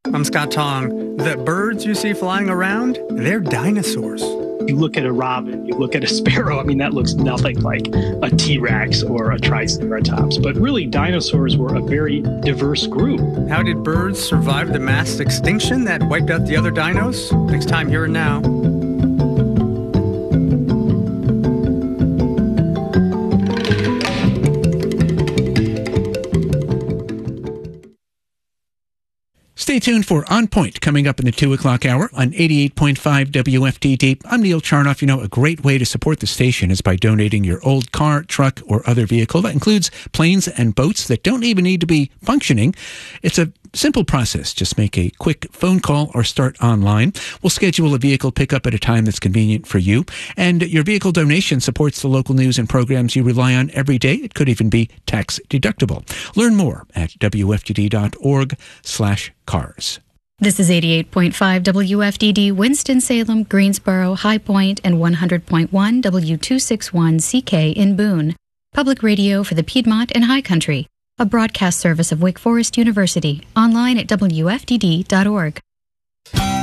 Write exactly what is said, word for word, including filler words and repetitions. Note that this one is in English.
I'm Scott Tong. The birds you see flying around, they're dinosaurs. You look at a robin, you look at a sparrow, I mean, that looks nothing like a T-Rex or a Triceratops. But really, dinosaurs were a very diverse group. How did birds survive the mass extinction that wiped out the other dinos? Next time, here and now. Stay tuned for On Point coming up in the two o'clock hour on eighty-eight point five W F T D. I'm Neil Charnoff. You know, a great way to support the station is by donating your old car, truck, or other vehicle. That includes planes and boats that don't even need to be functioning. It's a simple process. Just make a quick phone call or start online. We'll schedule a vehicle pickup at a time that's convenient for you. And your vehicle donation supports the local news and programs you rely on every day. It could even be tax deductible. Learn more at W F T D dot org slash cars. This is eighty-eight point five W F D D, Winston-Salem, Greensboro, High Point, and one hundred point one W two sixty-one C K in Boone. Public radio for the Piedmont and High Country. A broadcast service of Wake Forest University. Online at W F D D dot org.